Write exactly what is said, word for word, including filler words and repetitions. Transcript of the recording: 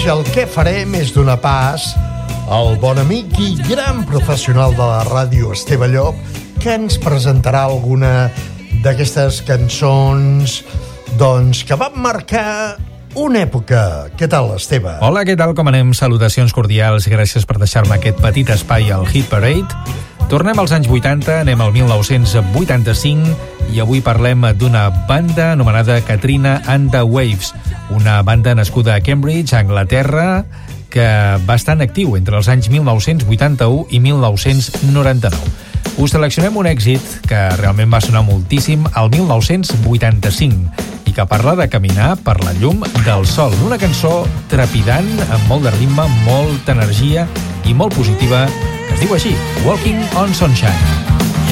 avui el que farem és donar pas al bon amic i gran professional de la ràdio, Esteve Llop, que ens presentarà alguna d'aquestes cançons doncs, que van marcar una època. Què tal, Esteve? Hola, què tal? Com anem? Salutacions cordials. Gràcies per deixar-me aquest petit espai al Hit Parade. Tornem als anys vuitanta, anem al mil nou-cents vuitanta-cinc i avui parlem d'una banda anomenada Katrina and the Waves, una banda nascuda a Cambridge, Anglaterra, que va estar en actiu entre els anys mil nou-cents vuitanta-u i mil nou-cents noranta-nou. Us seleccionem un èxit que realment va sonar moltíssim al mil nou-cents vuitanta-cinc i que parla de caminar per la llum del sol. Una cançó trepidant, amb molt de ritme, molta energia i molt positiva, que es diu així, Walking on Sunshine.